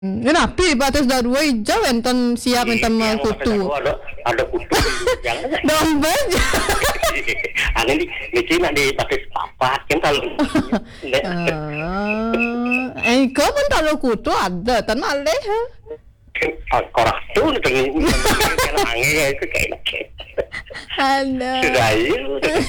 Napi batas darua hijau enten siap enten mau kutu. Ada kutu yang Dompet. Ani di Cina di batas papat kan kalau Kau pun tahu kutu ada tanah leh. korak tuh kalau angin itu kayak Ada. sudah yuk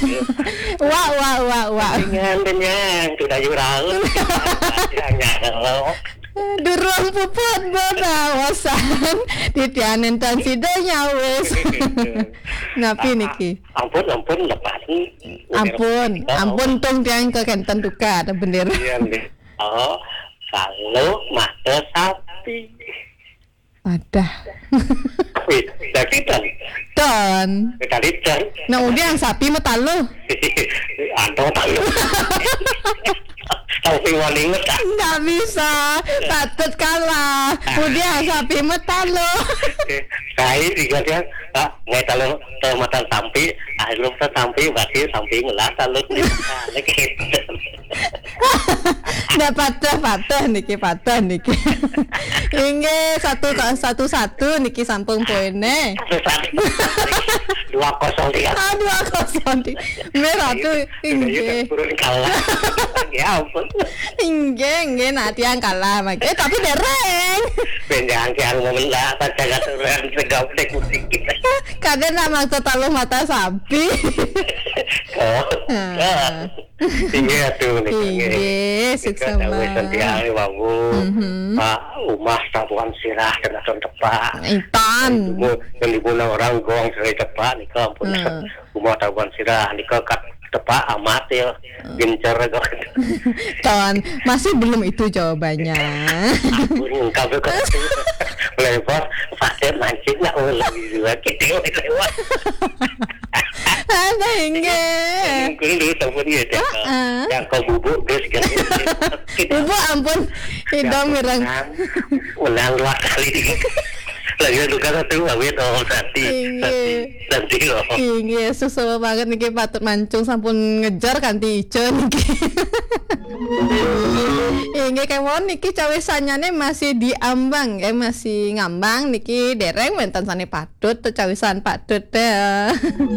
Wah. dengan sudah yuk raut kalau Durung puput benawasan titianen tan sidanya wes. Napi niki. ampun lepas Ampun tong tiang ke kenten duka ada bener. oh kalau mata sapi Ada. dari Ton. dan Nah udah yang sapi metalo. atau tahu warning tak Nggak bisa. Patut kalah. Udah yang sapi metalo. saya juga dia nggak tahu mata sampai belum sampai berarti sampai ngelas lalu Nggak patah niki Inge satu niki sampung poinnya. 2-0 dia 2-0 merah tuh inge turun kalah ya ampun inge nanti yang kalah tapi dereng jangan ngomong lah baca turun segap musik kita kadang nama terlalu mata sapi tinggi tuh inge sukses setiap bangun rumah tabungan sirah dengan tepat intan yang dibunuh orang gong serai tepat nih kampun rumah tabungan sirah nih ke tepat amat ya gencar Ton masih belum itu jawabannya. Kamu kan lepas pasir mancing nak lebih dua kita lewat Ada inge mungkin dulu temen gitu yang kau bubuk guys kan Ibu ampun hidung mirang ulang 2 kali lagi luka satu awet nanti loh Inge susah banget niki patut mancung sampun ngejar kanti ijo niki. Inge kemon niki cawisanyane masih diambang masih ngambang niki dereng mentan sane patut tuh cawisan patut deh.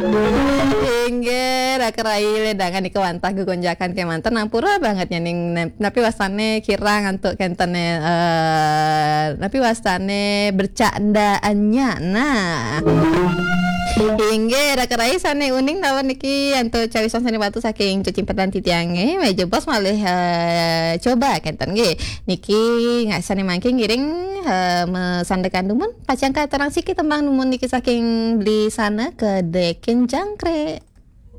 Inge rakerai ledangan niki wantah gegonjakan ke mantan ampura banget ning tapi wasane kirang antuk kentene tapi wasane bercandaannya nah Hingga rakerai sane uning lawan niki anto cawisan sane batu saking cecimpetan titiange meja bos malih coba kenten ge niki nggak sane mangking giring mesandekan dumun pacang ka terang siki tembang dumun niki saking beli sana ke dekin jangkrik